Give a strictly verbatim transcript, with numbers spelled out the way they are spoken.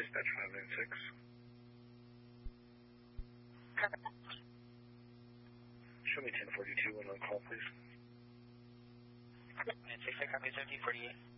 dispatch five nine six. Show me ten forty-two, one on call, please. nine six, I copy seventeen forty-eight.